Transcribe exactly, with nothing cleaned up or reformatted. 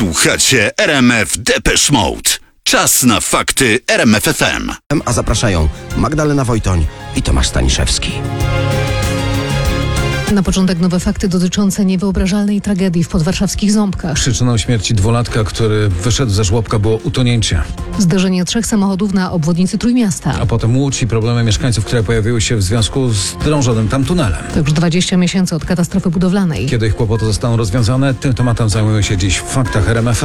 Słuchacie R M F Depeche Mode. Czas na fakty R M F F M. A zapraszają Magdalena Wojtoń i Tomasz Staniszewski. Na początek nowe fakty dotyczące niewyobrażalnej tragedii w podwarszawskich Ząbkach. Przyczyną śmierci dwulatka, który wyszedł ze żłobka, było utonięcie. Zderzenie trzech samochodów na obwodnicy Trójmiasta. A potem Łódź i problemy mieszkańców, które pojawiły się w związku z drążonym tam tunelem. To już dwadzieścia miesięcy od katastrofy budowlanej. Kiedy ich kłopoty zostaną rozwiązane, tym tematem zajmują się dziś w faktach R M F.